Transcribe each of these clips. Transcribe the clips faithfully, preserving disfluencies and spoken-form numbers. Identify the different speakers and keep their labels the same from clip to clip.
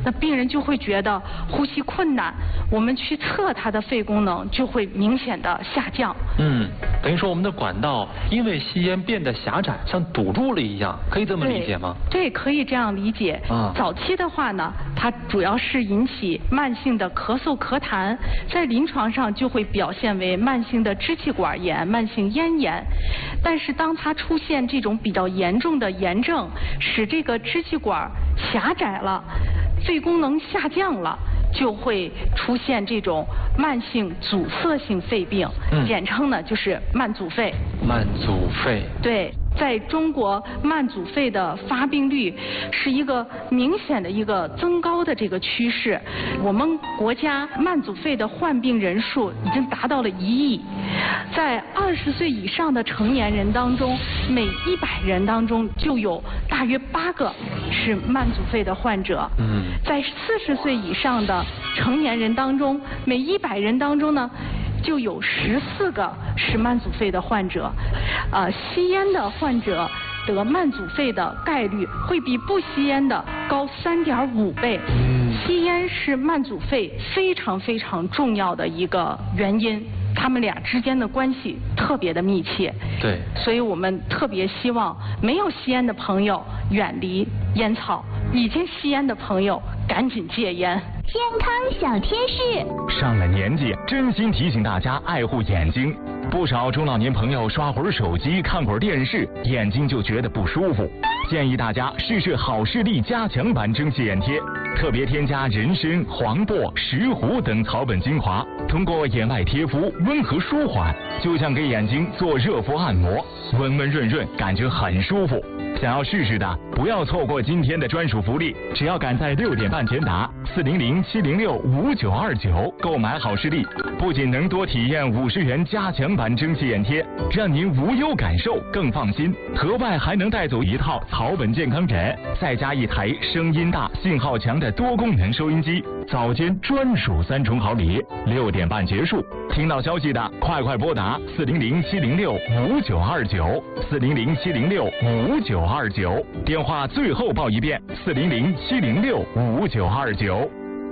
Speaker 1: 那病人就会觉得呼吸困难，我们去测他的肺功能就会明显的下降。
Speaker 2: 嗯，等于说我们的管道因为吸烟变得狭窄，像堵住了一样，可以这么理解吗？
Speaker 1: 对，可以这样理解。啊，早期的话呢，它主要是引起慢性的咳嗽咳痰，在临床上就会表现为慢性的支气管炎、慢性咽炎。但是当它出现这种比较严重的炎症，使这个支气管狭窄了，肺功能下降了，就会出现这种慢性阻塞性肺病，嗯、简称呢就是慢阻肺。
Speaker 2: 慢阻肺。
Speaker 1: 对。在中国，慢阻肺的发病率是一个明显的一个增高的这个趋势。我们国家慢阻肺的患病人数已经达到了一亿，在二十岁以上的成年人当中，每一百人当中就有大约八个是慢阻肺的患者。嗯，在四十岁以上的成年人当中，每一百人当中呢，就有十四个是慢阻肺的患者。呃，吸烟的患者得慢阻肺的概率会比不吸烟的高三点五倍。吸烟是慢阻肺非常非常重要的一个原因，他们俩之间的关系特别的密切。
Speaker 2: 对，
Speaker 1: 所以我们特别希望没有吸烟的朋友远离烟草，已经吸烟的朋友赶紧戒烟。
Speaker 3: 健康小贴士，
Speaker 4: 上了年纪，真心提醒大家爱护眼睛。不少中老年朋友刷会儿手机、看会儿电视，眼睛就觉得不舒服。建议大家试试好视力加强版蒸汽眼贴，特别添加人参、黄柏、石斛等草本精华，通过眼外贴敷，温和舒缓，就像给眼睛做热敷按摩，温温润润，感觉很舒服。想要试试的，不要错过今天的专属福利，只要赶在六点半前打四零零七零六五九二九购买好视力，不仅能多体验五十元加强版蒸汽眼贴，让您无忧感受更放心，额外还能带走一套草本健康枕，再加一台声音大、信号强的多功能收音机，早间专属三重好礼。六点半结束，听到消息的快快拨打四零零七零六五九二九四零零七零六五九二九，电话最后报一遍四零零七零六五九二九。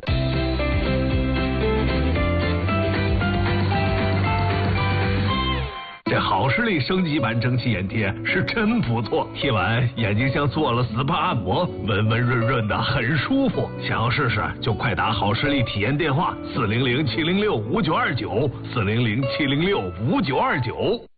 Speaker 5: 这好视力升级版蒸汽眼贴是真不错，贴完眼睛像做了 S P A 按摩，温温润润的，很舒服。想要试试就快打好视力体验电话四零零七零六五九二九四零零七零六五九二九。